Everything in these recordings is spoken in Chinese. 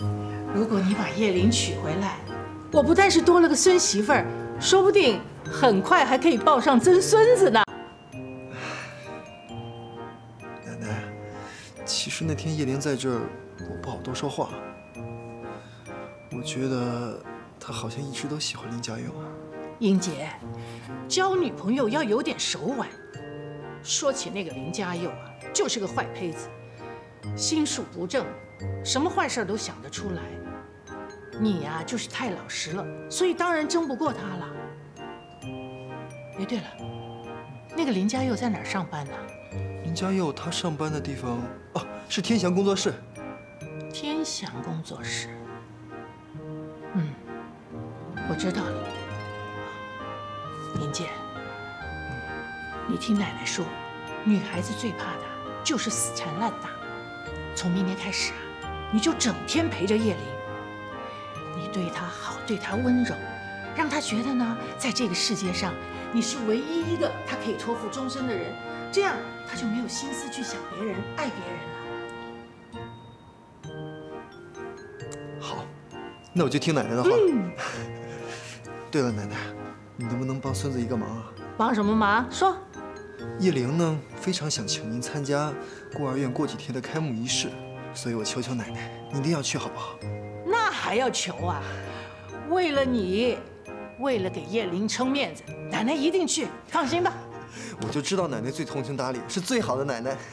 如果你把叶玲娶回来，我不但是多了个孙媳妇儿，说不定很快还可以抱上曾孙子呢。 奶奶，其实那天叶玲在这儿，我不好多说话。我觉得她好像一直都喜欢林家佑。 英杰，交女朋友要有点手腕。说起那个林家佑啊，就是个坏胚子，心术不正，什么坏事都想得出来。你呀，就是太老实了，所以当然争不过他了。哎，对了，那个林家佑在哪儿上班呢？ 林家佑他上班的地方啊，是天祥工作室。 天祥工作室。我知道了。英杰，你听奶奶说，女孩子最怕的就是死缠烂打。从明天开始啊，你就整天陪着叶玲，你对她好，对她温柔，让她觉得呢，在这个世界上你是唯一一个她可以托付终身的人，这样她就没有心思去想别人、爱别人了。 好，那我就听奶奶的话。对了，奶奶，你能不能帮孙子一个忙啊？ 帮什么忙？说。 叶玲呢，非常想请您参加孤儿院过几天的开幕仪式，所以我求求奶奶，你一定要去好不好？ 那还要求啊？为了你，为了给叶玲撑面子，奶奶一定去，放心吧。 我就知道奶奶最通情达理，是最好的奶奶。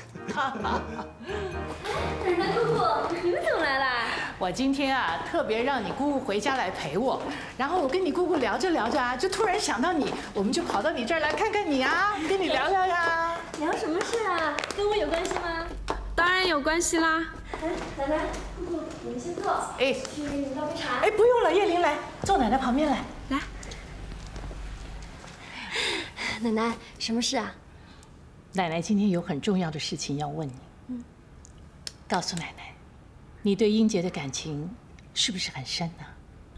奶奶姑姑，你们怎么来啦？ 我今天啊，特别让你姑姑回家来陪我，然后我跟你姑姑聊着聊着啊，就突然想到你，我们就跑到你这儿来看看你啊，跟你聊聊呀。 聊什么事啊？跟我有关系吗？ 当然有关系啦。 奶奶姑姑，你们先坐。 哎， 去给你们倒杯茶。 哎，不用了，叶玲来，坐奶奶旁边来。 来， 奶奶，什么事啊？ 奶奶今天有很重要的事情要问你。告诉奶奶，你对英杰的感情是不是很深呢？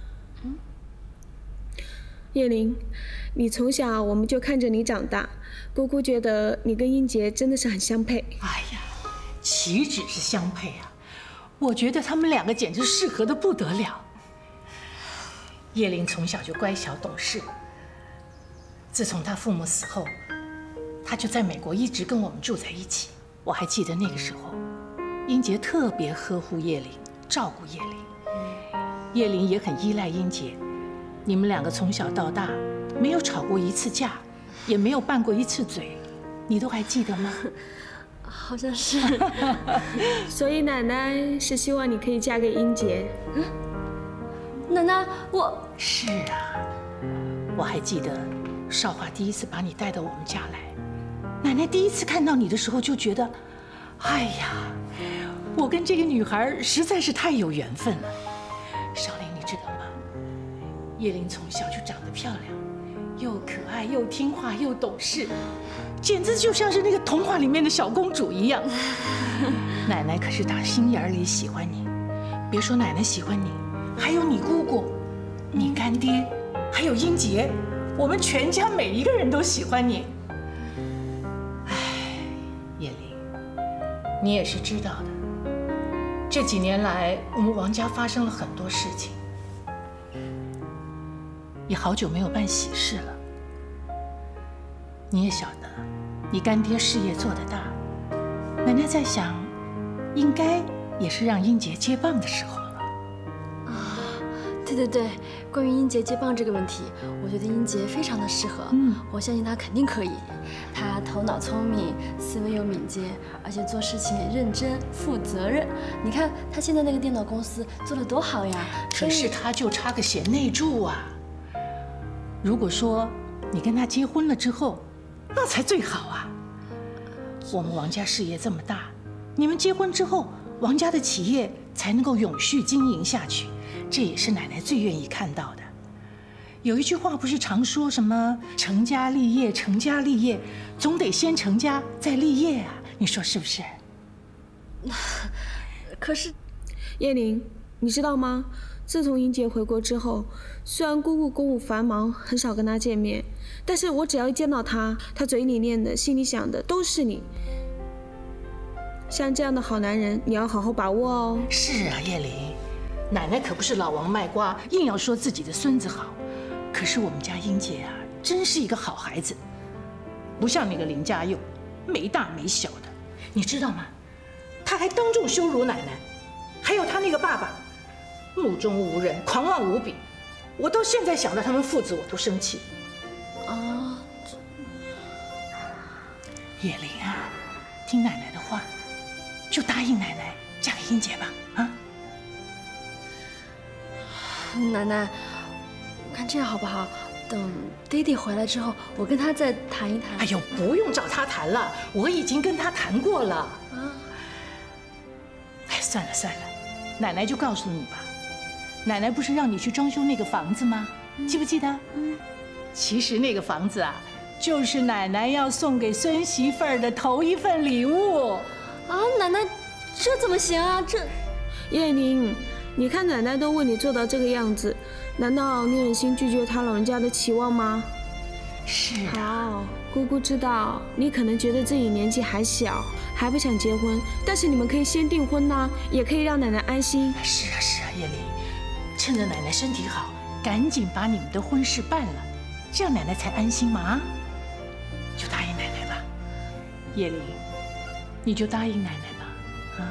叶玲，你从小我们就看着你长大，姑姑觉得你跟英杰真的是很相配。 哎呀，岂止是相配啊！我觉得他们两个简直适合的不得了。叶玲从小就乖巧懂事，自从她父母死后，她就在美国一直跟我们住在一起。我还记得那个时候，英杰特别呵护叶玲，照顾叶玲，叶玲也很依赖英杰。你们两个从小到大没有吵过一次架，也没有拌过一次嘴，你都还记得吗？ 好像是。 所以奶奶是希望你可以嫁给英杰。 奶奶，我是啊，我还记得少华第一次把你带到我们家来，奶奶第一次看到你的时候就觉得，哎呀，我跟这个女孩实在是太有缘分了。少玲，你知道吗？叶玲从小就长得漂亮，又可爱又听话又懂事，简直就像是那个童话里面的小公主一样。奶奶可是打心眼里喜欢你，别说奶奶喜欢你，还有你姑姑、你干爹，还有英杰，我们全家每一个人都喜欢你。哎，叶玲，你也是知道的，这几年来我们王家发生了很多事情，也好久没有办喜事了。你也晓得，你干爹事业做得大，奶奶在想，应该也是让英杰接棒的时候了。 对对对，关于英杰接棒这个问题，我觉得英杰非常的适合。我相信他肯定可以。他头脑聪明，思维又敏捷，而且做事情也认真负责任。你看他现在那个电脑公司做得多好呀！ 可是他就差个贤内助啊。如果说你跟他结婚了之后，那才最好啊。我们王家事业这么大，你们结婚之后，王家的企业才能够永续经营下去，这也是奶奶最愿意看到的。有一句话不是常说什么成家立业，成家立业，总得先成家再立业啊，你说是不是？ 可是， 叶玲，你知道吗？自从英杰回国之后，虽然姑姑公务繁忙，很少跟他见面，但是我只要一见到他，他嘴里念的、心里想的都是你。像这样的好男人，你要好好把握哦。 是啊，叶玲， 奶奶可不是老王卖瓜，硬要说自己的孙子好。可是我们家英杰啊，真是一个好孩子，不像那个林家佑，没大没小的，你知道吗？他还当众羞辱奶奶，还有他那个爸爸，目中无人，狂妄无比。我到现在想到他们父子，我都生气。 啊， 叶玲啊，听奶奶的话，就答应奶奶嫁给英杰吧，啊！ 奶奶，我看这样好不好？等爹爹回来之后，我跟他再谈一谈。 哎呦，不用找他谈了，我已经跟他谈过了。 啊， 哎，算了算了，奶奶就告诉你吧。奶奶不是让你去装修那个房子吗？记不记得？其实那个房子啊，就是奶奶要送给孙媳妇儿的头一份礼物。 啊，奶奶，这怎么行啊？这， 叶宁，你看奶奶都为你做到这个样子，难道你忍心拒绝她老人家的期望吗？ 是啊。 好，姑姑知道你可能觉得自己年纪还小，还不想结婚，但是你们可以先订婚呐，也可以让奶奶安心。 是啊是啊，叶玲，趁着奶奶身体好，赶紧把你们的婚事办了，这样奶奶才安心嘛啊！就答应奶奶吧，叶玲，你就答应奶奶吧，啊！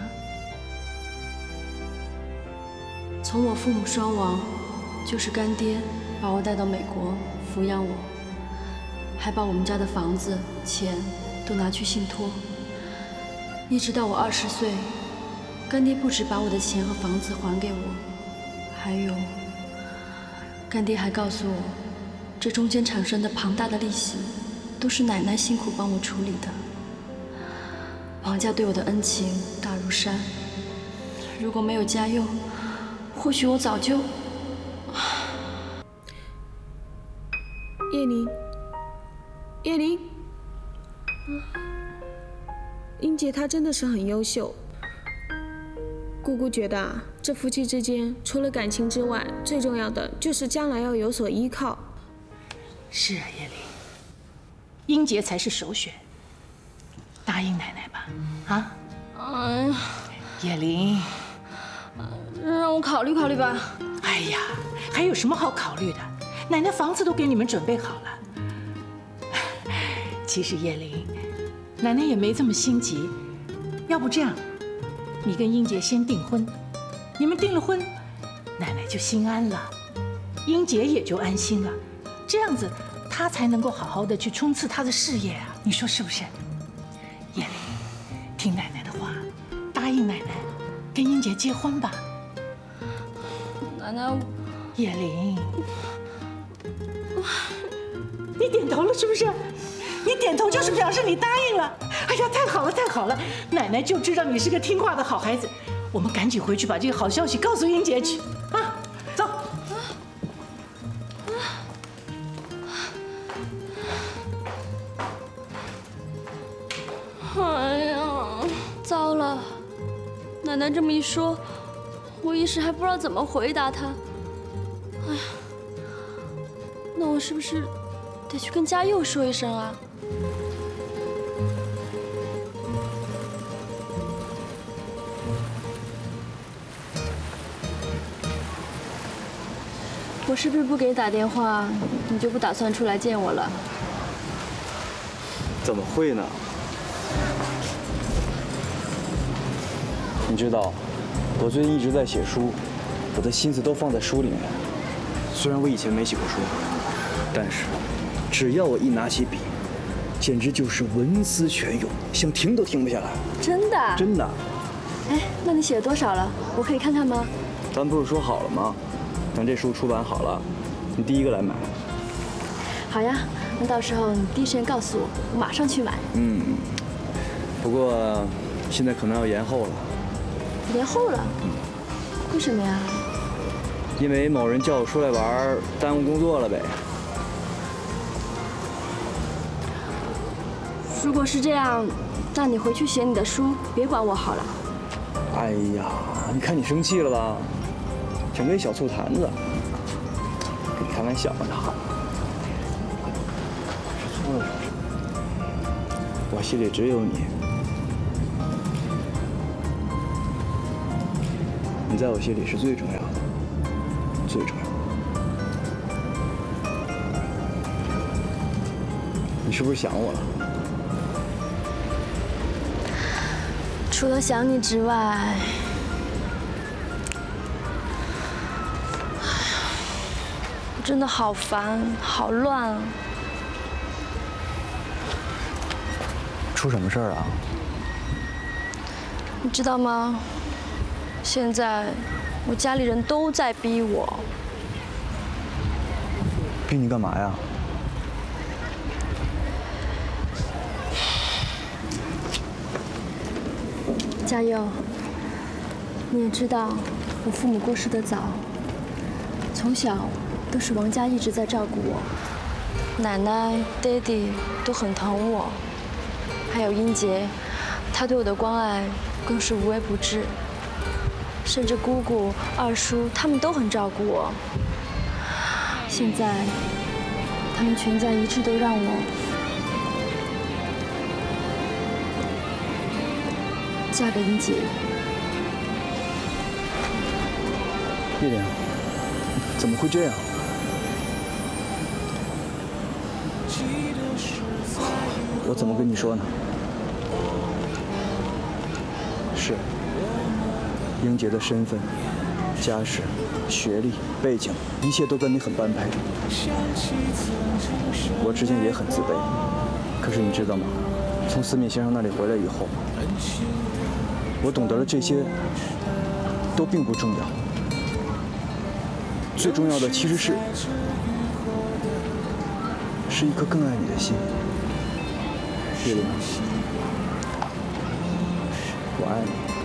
从我父母双亡，就是干爹把我带到美国抚养我，还把我们家的房子、钱都拿去信托。一直到我20岁，干爹不止把我的钱和房子还给我，还有，干爹还告诉我，这中间产生的庞大的利息，都是奶奶辛苦帮我处理的。王家对我的恩情大如山，如果没有家佑，或许我早就…… 叶宁，叶宁，英杰她真的是很优秀。姑姑觉得啊，这夫妻之间除了感情之外，最重要的就是将来要有所依靠。 是啊，叶玲，英杰才是首选，答应奶奶吧，啊！ 哎呀， 叶玲， 让我考虑考虑吧。 哎呀，还有什么好考虑的？奶奶房子都给你们准备好了。其实叶玲，奶奶也没这么心急，要不这样，你跟英杰先订婚，你们订了婚，奶奶就心安了，英杰也就安心了，这样子他才能够好好的去冲刺他的事业啊，你说是不是？叶玲，听奶奶的话，答应奶奶，跟英杰结婚吧。 奶奶， 叶玲，你点头了是不是？你点头就是表示你答应了。哎呀，太好了太好了，奶奶就知道你是个听话的好孩子。我们赶紧回去把这个好消息告诉英杰去啊！走。 哎呀，糟了！奶奶这么一说，我一时还不知道怎么回答她。哎呀，那我是不是得去跟家佑说一声啊？我是不是不给你打电话，你就不打算出来见我了？ 怎么会呢？你知道，我最近一直在写书，我的心思都放在书里面。虽然我以前没写过书，但是只要我一拿起笔，简直就是文思泉涌，想停都停不下来。 真的？ 真的。 哎，那你写了多少了？我可以看看吗？ 咱不是说好了吗？等这书出版好了，你第一个来买。 好呀，那到时候你第一时间告诉我，我马上去买。 不过现在可能要延后了。 延后了？为什么呀？ 因为某人叫我出来玩，耽误工作了呗。 如果是这样，那你回去写你的书，别管我好了。 哎呀，你看你生气了吧？整个一小醋坛子，跟你开玩笑呢。吃醋了是不是？我心里只有你。你在我心里是最重要的，最重要的。你是不是想我了？ 除了想你之外，我真的好烦，好乱啊！ 出什么事儿了？ 你知道吗？现在我家里人都在逼我。 逼你干嘛呀？ 嘉佑，你也知道，我父母过世得早，从小都是王家一直在照顾我，奶奶、爹地都很疼我，还有英杰，他对我的关爱更是无微不至，甚至姑姑、二叔他们都很照顾我。现在，他们全家一致都让我嫁给英杰。 叶莲，怎么会这样？我怎么跟你说呢？是，英杰的身份、家世、学历、背景，一切都跟你很般配。我之前也很自卑，可是你知道吗？从思敏先生那里回来以后，我懂得了这些都并不重要。最重要的其实是一颗更爱你的心，叶琳，我爱你。